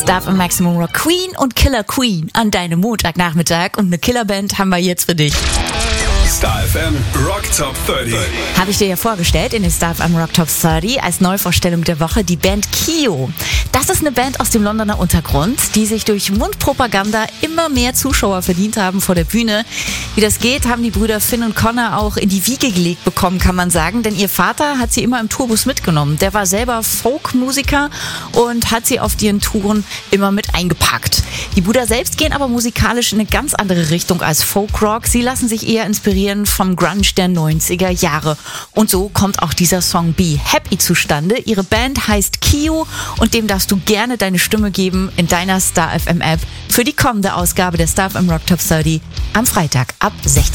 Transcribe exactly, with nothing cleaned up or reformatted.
Star F M Maximum Rock Queen und Killer Queen an deinem Montagnachmittag, und eine Killerband haben wir jetzt für dich. Star F M Rock Top dreißig. Habe ich dir ja vorgestellt in den Star F M Rock Top dreißig als Neuvorstellung der Woche die Band Kio. Das ist eine Band aus dem Londoner Untergrund, die sich durch Mundpropaganda immer mehr Zuschauer verdient haben vor der Bühne. Wie das geht, haben die Brüder Finn und Connor auch in die Wiege gelegt bekommen, kann man sagen, denn ihr Vater hat sie immer im Tourbus mitgenommen. Der war selber Folkmusiker und hat sie auf ihren Touren immer mit eingepackt. Die Brüder selbst gehen aber musikalisch in eine ganz andere Richtung als Folkrock. Sie lassen sich eher inspirieren vom Grunge der neunziger Jahre. Und so kommt auch dieser Song Be Happy zustande. Ihre Band heißt Kio und dem darfst du gerne deine Stimme geben in deiner Star F M App für die kommende Ausgabe der Star F M Rock Top dreißig am Freitag ab sechzehn Uhr.